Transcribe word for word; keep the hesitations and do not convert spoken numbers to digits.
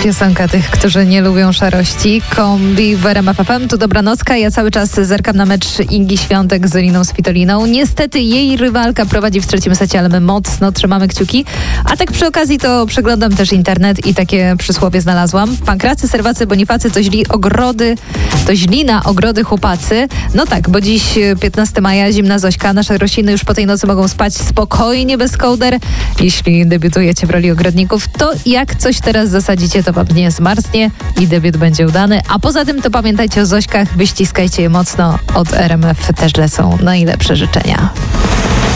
Piosenka tych, którzy nie lubią szarości. Kombi w R M F F M. Tu dobranocka. Ja cały czas zerkam na mecz Igi Świątek z Eliną Svitoliną. Niestety jej rywalka prowadzi w trzecim secie, ale my mocno trzymamy kciuki. A tak przy okazji to przeglądam też internet i takie przysłowie znalazłam. Pankracy, serwacy, bonifacy to źli ogrody, to źli na ogrody chłopacy. No tak, bo dziś piętnastego maja, zimna Zośka. Nasze rośliny już po tej nocy mogą spać spokojnie bez kołder. Jeśli debiutujecie w roli ogrodników, to jak coś teraz zasadzicie, to wam nie zmarznie i debiut będzie udany. A poza tym to pamiętajcie o Zośkach, wyściskajcie je mocno. Od R M F też lecą najlepsze życzenia.